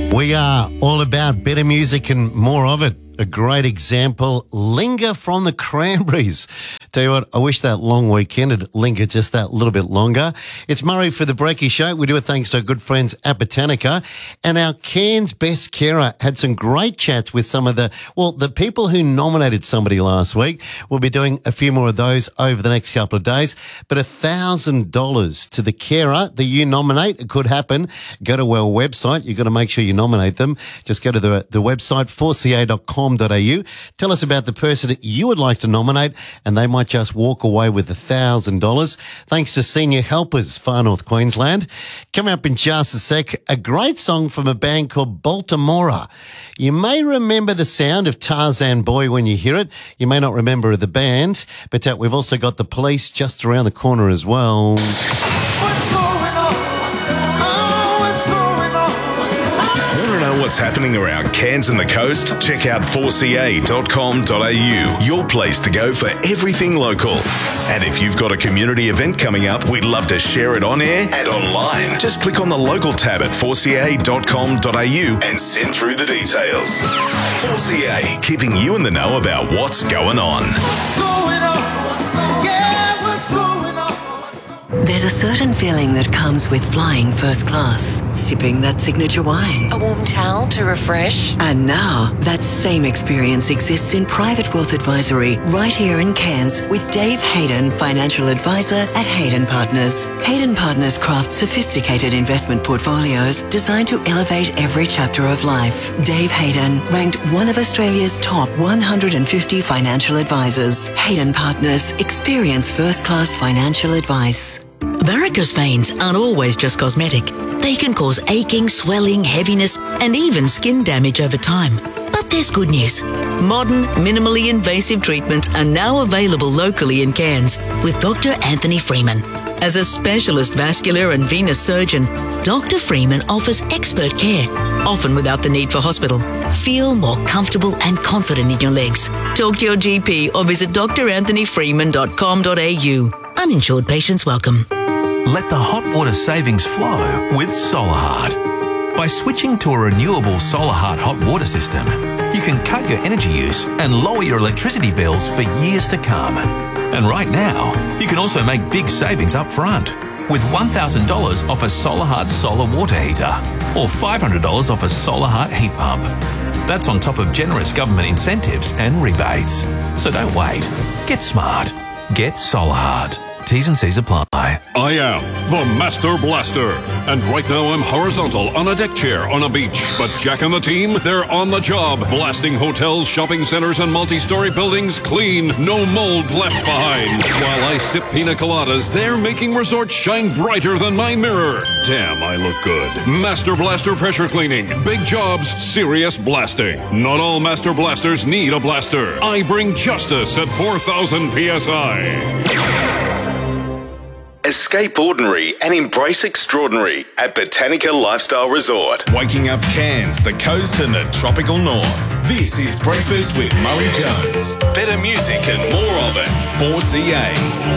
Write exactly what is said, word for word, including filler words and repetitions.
We are all about better music and more of it. A great example, Linger from the Cranberries. Tell you what, I wish that long weekend had lingered just that little bit longer. It's Murray for the Breaky Show. We do it thanks to our good friends at Botanica. And our Cairns Best Carer had some great chats with some of the, well, the people who nominated somebody last week. We'll be doing a few more of those over the next couple of days. But one thousand dollars to the carer that you nominate, it could happen. Go to our website. You've got to make sure you nominate them. Just go to the, the website, four c a dot com dot a u. Tell us about the person that you would like to nominate, and they might just walk away with one thousand dollars. Thanks to Senior Helpers, Far North Queensland. Coming up in just a sec, a great song from a band called Baltimora. You may remember the sound of Tarzan Boy when you hear it. You may not remember the band, but uh, we've also got the Police just around the corner as well. What's going on? What's going on? What's going on? Want to know what's happening around Cairns and the coast? Check out four c a dot com dot a u, your place to go for everything local. And if you've got a community event coming up, we'd love to share it on air and online. Just click on the local tab at four c a dot com dot a u and send through the details. four C A, keeping you in the know about what's going on. What's going on? What's going on? Yeah, what's going on? There's a certain feeling that comes with flying first class, sipping that signature wine. A warm towel to refresh. And now, that same experience exists in Private Wealth Advisory right here in Cairns with Dave Hayden, Financial Advisor at Hayden Partners. Hayden Partners crafts sophisticated investment portfolios designed to elevate every chapter of life. Dave Hayden, ranked one of Australia's top one hundred fifty financial advisors. Hayden Partners, experience first-class financial advice. Varicose veins aren't always just cosmetic. They can cause aching, swelling, heaviness, and even skin damage over time. But there's good news. Modern, minimally invasive treatments are now available locally in Cairns with Doctor Anthony Freeman. As a specialist vascular and venous surgeon, Doctor Freeman offers expert care, often without the need for hospital. Feel more comfortable and confident in your legs. Talk to your G P or visit d r anthony freeman dot com dot a u. Uninsured patients welcome. Let the hot water savings flow with SolarHeart. By switching to a renewable SolarHeart hot water system, you can cut your energy use and lower your electricity bills for years to come. And right now, you can also make big savings up front with one thousand dollars off a SolarHeart solar water heater or five hundred dollars off a SolarHeart heat pump. That's on top of generous government incentives and rebates. So don't wait. Get smart. Get SolarHeart. T's and C's apply. I am the Master Blaster, and right now I'm horizontal on a deck chair on a beach. But Jack and the team, they're on the job, blasting hotels, shopping centers, and multi-story buildings clean, no mold left behind. While I sip pina coladas, they're making resorts shine brighter than my mirror. Damn, I look good. Master Blaster pressure cleaning, big jobs, serious blasting. Not all Master Blasters need a blaster. I bring justice at four thousand P S I. Escape ordinary and embrace extraordinary at Botanica Lifestyle Resort. Waking up Cairns, the coast and the tropical north. This is Breakfast with Murray Jones. Better music and more of it. four C A.